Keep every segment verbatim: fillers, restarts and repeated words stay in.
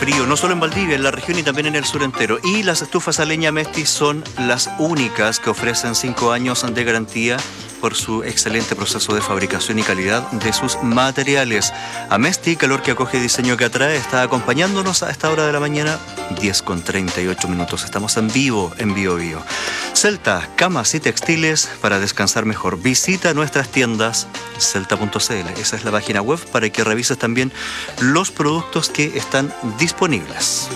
frío, no solo en Valdivia, en la región y también en el sur entero. Y las estufas a leña Amesti son las únicas que ofrecen cinco años de garantía por su excelente proceso de fabricación y calidad de sus materiales. Amesti, calor que acoge, diseño que atrae, está acompañándonos a esta hora de la mañana, diez con treinta y ocho minutos. Estamos en vivo, en Bio Bio. Celta, camas y textiles para descansar mejor. Visita nuestras tiendas celta punto c l. Esa es la página web para que revises también los productos que están disponibles.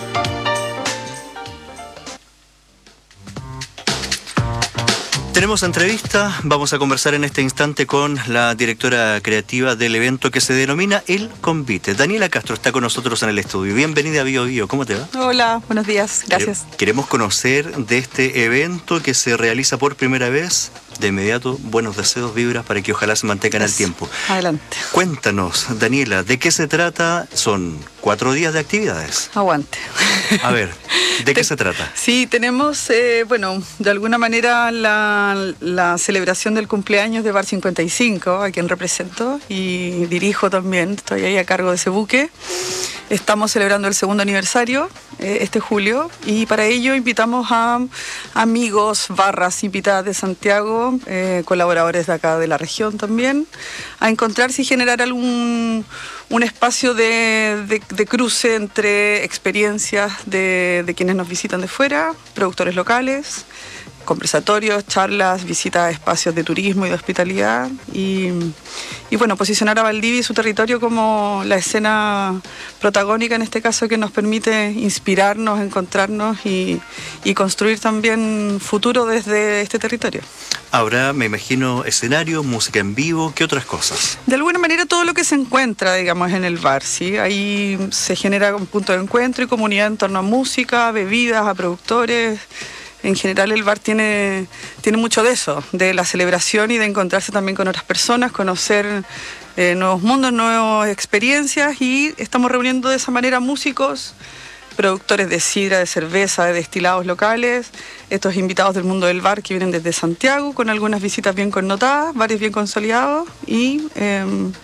Tenemos entrevista, vamos a conversar en este instante con la directora creativa del evento que se denomina El Convite. Daniela Castro está con nosotros en el estudio. Bienvenida a Bio Bio, ¿cómo te va? Hola, buenos días, gracias. Queremos conocer de este evento que se realiza por primera vez. De inmediato, buenos deseos, vibras para que ojalá se mantengan el tiempo. Adelante. Cuéntanos, Daniela, ¿de qué se trata? Son cuatro días de actividades. Aguante. A ver, ¿de qué se trata? Sí, tenemos, eh, bueno, de alguna manera la, la celebración del cumpleaños de Bar cincuenta y cinco, a quien represento y dirijo también, estoy ahí a cargo de ese buque. Estamos celebrando el segundo aniversario eh, este julio y para ello invitamos a amigos, barras invitadas de Santiago, eh, colaboradores de acá de la región también, a encontrarse y generar algún un espacio de, de, de cruce entre experiencias de, de quienes nos visitan de fuera, productores locales, conversatorios, charlas, visitas a espacios de turismo y de hospitalidad y, y bueno, posicionar a Valdivia y su territorio como la escena protagónica en este caso que nos permite inspirarnos, encontrarnos y, y construir también futuro desde este territorio. Habrá, me imagino, escenario, música en vivo, ¿qué otras cosas? De alguna manera todo lo que se encuentra, digamos, en el bar, ¿sí? Ahí se genera un punto de encuentro y comunidad en torno a música, bebidas, a productores. En general el bar tiene, tiene mucho de eso, de la celebración y de encontrarse también con otras personas, conocer eh, nuevos mundos, nuevas experiencias y estamos reuniendo de esa manera músicos, productores de sidra, de cerveza, de destilados locales, estos invitados del mundo del bar que vienen desde Santiago con algunas visitas bien connotadas, bares bien consolidados y, eh,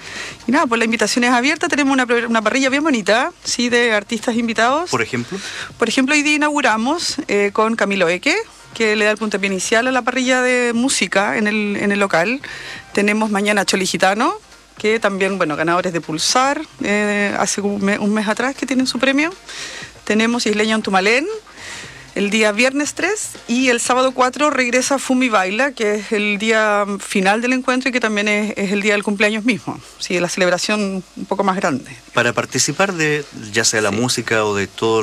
y nada, pues la invitación es abierta, tenemos una, una parrilla bien bonita, ¿sí? De artistas invitados. Por ejemplo. Por ejemplo, hoy día inauguramos eh, con Camilo Eque, que le da el puntapié inicial a la parrilla de música en el, en el local. Tenemos mañana Choli Gitano, que también, bueno, ganadores de Pulsar, eh, hace un mes, un mes atrás que tienen su premio. Tenemos Isleño en Tumalén, el día viernes tres, y el sábado cuatro regresa Fumi Baila, que es el día final del encuentro y que también es, es el día del cumpleaños mismo, sí, la celebración un poco más grande. Para participar de ya sea la sí. música o de todo